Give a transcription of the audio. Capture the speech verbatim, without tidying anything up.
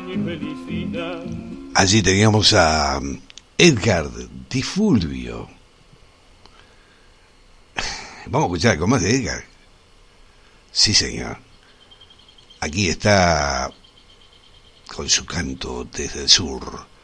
Allí teníamos a Edgar Di Fulvio. Vamos a escuchar algo más de Edgar. Sí, señor. Aquí está con su canto desde el sur.